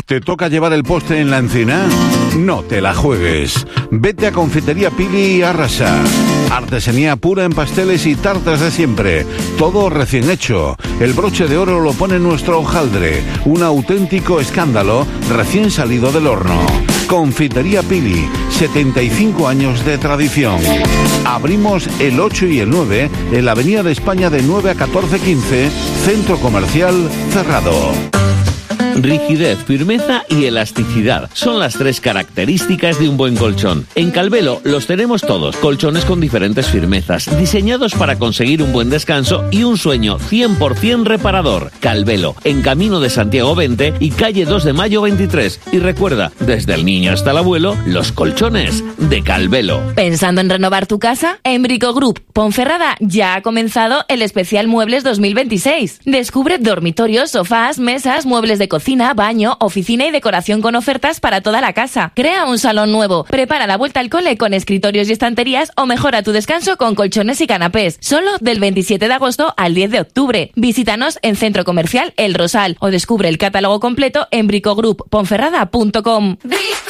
¿Te toca llevar el postre en la encina? No te la juegues. Vete a Confitería Pili y arrasa. Artesanía pura en pasteles y tartas de siempre. Todo recién hecho. El broche de oro lo pone nuestro hojaldre. Un auténtico escándalo recién salido del horno. Confitería Pili, 75 años de tradición. Abrimos el 8 y el 9 en la Avenida de España de 9 a 14:15, Centro Comercial cerrado. Rigidez, firmeza y elasticidad son las 3 características de un buen colchón. En Calvelo los tenemos todos, colchones con diferentes firmezas, diseñados para conseguir un buen descanso y un sueño 100% reparador. Calvelo, en Camino de Santiago 20 y calle 2 de Mayo 23. Y recuerda, desde el niño hasta el abuelo, los colchones de Calvelo. ¿Pensando en renovar tu casa? En Brico Group Ponferrada ya ha comenzado el especial Muebles 2026. Descubre dormitorios, sofás, mesas, muebles de cocina, baño, oficina y decoración con ofertas para toda la casa. Crea un salón nuevo, prepara la vuelta al cole con escritorios y estanterías o mejora tu descanso con colchones y canapés. Solo del 27 de agosto al 10 de octubre. Visítanos en Centro Comercial El Rosal o descubre el catálogo completo en bricogrouponferrada.com.